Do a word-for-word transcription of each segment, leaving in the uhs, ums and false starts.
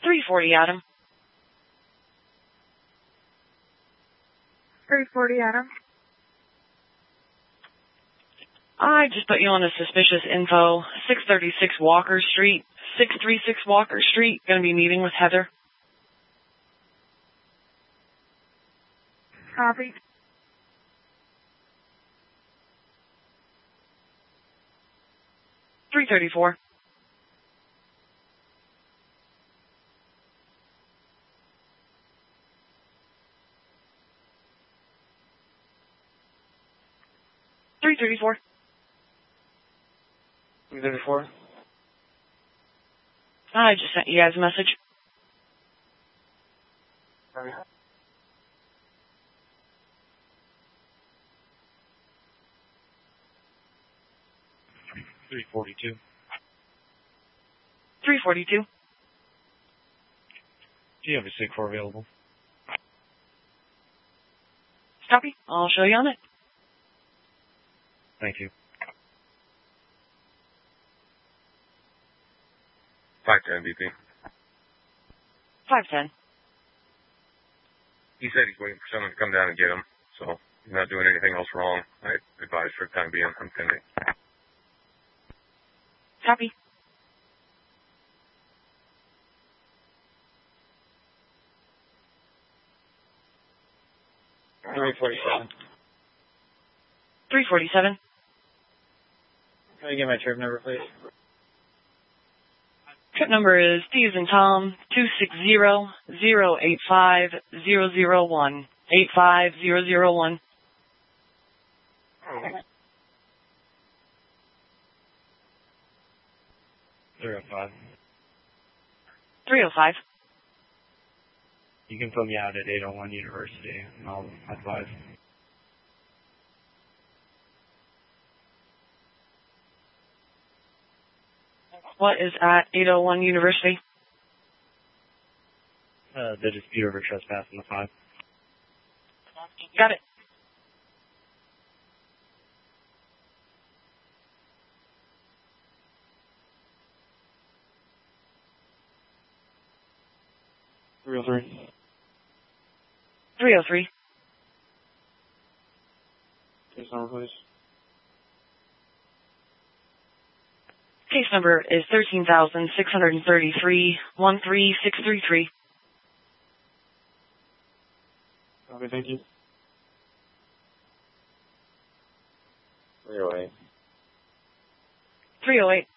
three forty, Adam. three forty, Adam. I just put you on a suspicious info. six thirty-six Walker Street. six thirty-six Walker Street. Going to be meeting with Heather. Copy. three thirty-four. three thirty-four. three thirty-four. I just sent you guys a message. three forty-two. three forty-two. Do you have a sig four available? Copy. I'll show you on it. Thank you. five ten, B P. five ten. He said he's waiting for someone to come down and get him, so he's not doing anything else wrong. I advise for the time being, I'm pending. Copy. three forty-seven. three forty-seven. Can I get my trip number, please? Trip number is D as in Tom, two six zero, zero eight five, zero zero one. eight five zero zero one. three oh five. three oh five. You can put me out at eight oh one University, and I'll advise. What is at eight oh one University? Uh, the dispute over trespass in the five. Got it. three oh three. three oh three. Case number, please. Case number is thirteen thousand six hundred thirty-three, one three six three three. Okay, thank you. three oh eight. three oh eight.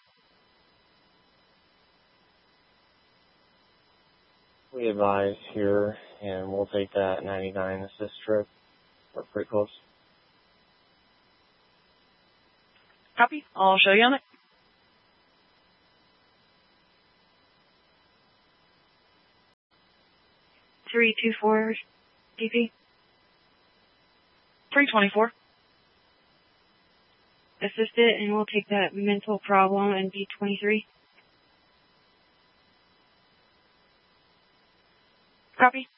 We advise here, and we'll take that ninety-nine assist trip. We're pretty close. Copy. I'll show you on it. three two four, D P. three twenty-four. Assist it, and we'll take that mental problem and B twenty-three. Copy.